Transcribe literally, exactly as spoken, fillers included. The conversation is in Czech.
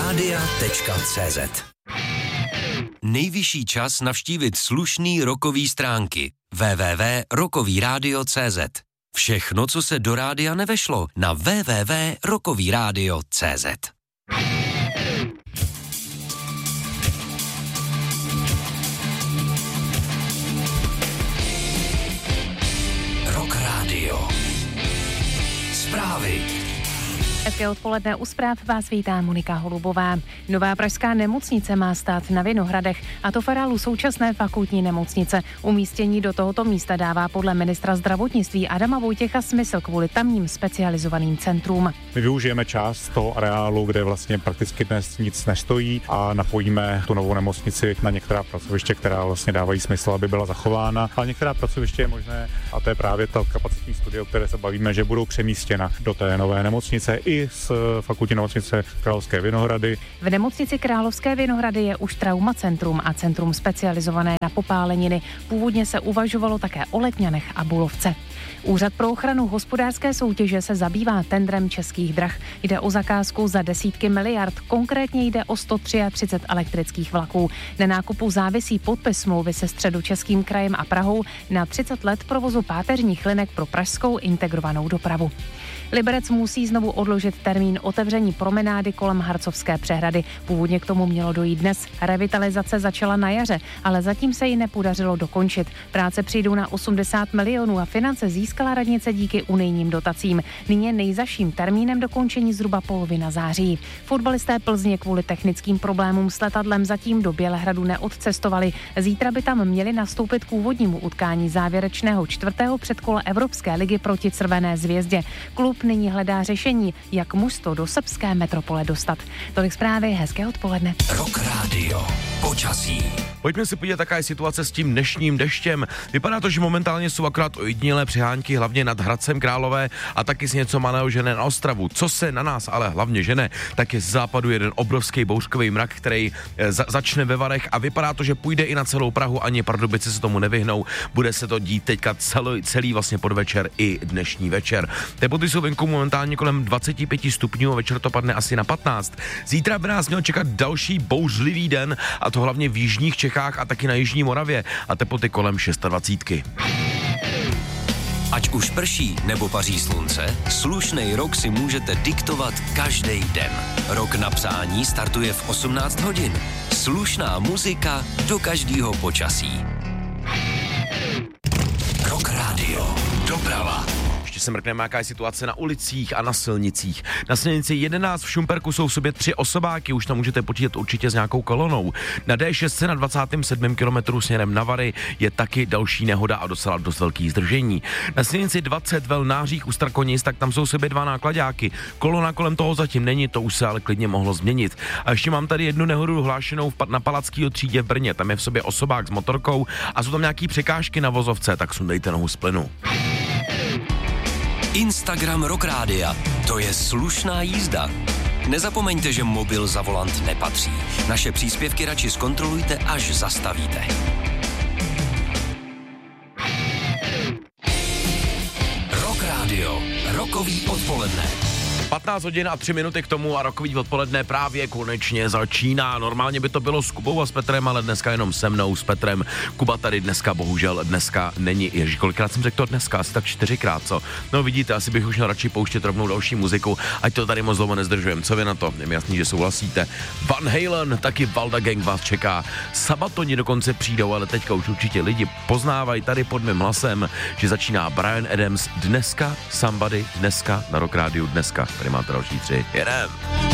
rádia tečka cé zet. Nejvyšší čas navštívit slušný rockový stránky w w w tečka rockový rádio tečka cé zet. Všechno, co se do rádia nevešlo, na w w w tečka rockový rádio tečka cé zet. Rock Radio. Zprávy. Hezké odpoledne, u zpráv vás vítá Monika Holubová. Nová pražská nemocnice má stát na Vinohradech, a to v areálu současné fakultní nemocnice. Umístění do tohoto místa dává podle ministra zdravotnictví Adama Vojtěcha smysl kvůli tamním specializovaným centrům. My využijeme část toho areálu, kde vlastně prakticky dnes nic nestojí, a napojíme tu novou nemocnici na některá pracoviště, která vlastně dávají smysl, aby byla zachována. Ale některá pracoviště je možné, a to je právě ta kapacitní studie, o které se bavíme, že budou přemístěna do té nové nemocnice i z fakultní nemocnice Královské Vinohrady. V nemocnici Královské Vinohrady je už traumacentrum a centrum specializované na popáleniny. Původně se uvažovalo také o Letňanech a Bulovce. Úřad pro ochranu hospodářské soutěže se zabývá tendrem Českých drah. Jde o zakázku za desítky miliard, konkrétně jde o sto třicet tři elektrických vlaků. Na nákupu závisí podpis smlouvy se Středočeským krajem a Prahou na třicet let provozu páteřních linek pro pražskou integrovanou dopravu. Liberec musí znovu odložit termín otevření promenády kolem Harcovské přehrady. Původně k tomu mělo dojít dnes. Revitalizace začala na jaře, ale zatím se ji nepodařilo dokončit. Práce přijdou na osmdesát milionů a finance získala radnice díky unijním dotacím. Nyní je nejzazším termínem dokončení zhruba polovina září. Fotbalisté Plzně kvůli technickým problémům s letadlem zatím do Bělehradu neodcestovali. Zítra by tam měli nastoupit k úvodnímu utkání závěrečného čtvrtého předkola Evropské ligy proti Crvené zvězdě. Klub nyní hledá řešení, jak mužstvo do srbské metropole dostat. Tolik zprávy, hezké odpoledne. Rock Radio. Počasí. Pojďme si podívat, jaká je situace s tím dnešním deštěm. Vypadá to, že momentálně jsou akorát ojedinělé přehánky, hlavně nad Hradcem Králové, a taky si něco malého žene na Ostravu. Co se na nás ale hlavně žene, tak je z západu jeden obrovský bouřkový mrak, který za- začne ve Varech, a vypadá to, že půjde i na celou Prahu, ani Pardubice se tomu nevyhnou. Bude se to dít teďka celý, celý vlastně podvečer i dnešní večer. Teploty jsou venku momentálně kolem dvacet pět stupňů a večer to padne asi na patnáct. Zítra by nás měl čekat další bouřlivý den, a to hlavně v jižních Čechách a taky na jižní Moravě, a teploty kolem dvacet šest. Ať už prší nebo paří slunce, slušnej rok si můžete diktovat každý den. Rok na psání startuje v osmnáct hodin. Slušná muzika do každého počasí. Rock Radio. Doprava. Ještě se mrkneme, jaká je situace na ulicích a na silnicích. Na silnici jedenáct v Šumperku jsou v sobě tři osobáky, už tam můžete počítat určitě s nějakou kolonou. Na D šest na dvacátém sedmém kilometru směrem na Vary je taky další nehoda a docela dost velký zdržení. Na silnici dvacet v Nářích u Strakonic, tak tam jsou v sobě dva nákladáky. Kolona kolem toho zatím není, to už se ale klidně mohlo změnit. A ještě mám tady jednu nehodu hlášenou na Palackýho třídě v Brně. Tam je v sobě osobák s motorkou a jsou tam nějaký překážky na vozovce, tak sundejte nohu z plynu. Instagram Rock Rádia. To je slušná jízda. Nezapomeňte, že mobil za volant nepatří. Naše příspěvky radši zkontrolujte, až zastavíte. Rock Radio. Rockový odpoledne. patnáct hodin a tři minuty k tomu a rokový odpoledne právě konečně začíná. Normálně by to bylo s Kubou a s Petrem, ale dneska jenom se mnou s Petrem. Kuba tady dneska bohužel dneska není. Ježíš, kolikrát jsem řekl to dneska? Asi tak čtyřikrát, co? No vidíte, asi bych už měl radši pouštět rovnou další muziku, ať to tady moc dlouho nezdržujem. Co vy na to? Je mi jasný, že souhlasíte. Van Halen, taky Valda Gang vás čeká. Sabatoni dokonce přijdou, ale teďka už určitě lidi poznávají tady pod mým hlasem, že začíná Bryan Adams dneska, Somebody dneska na Rock Rádiu dneska. Tady máte další tři. Jedem.